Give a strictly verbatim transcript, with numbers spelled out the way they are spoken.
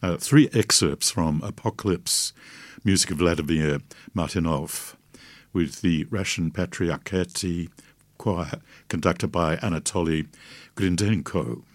uh, three excerpts from Apocalypse, music of Vladimir Martynov, with the Russian Patriarchate Choir conducted by Anatoly Grindenko.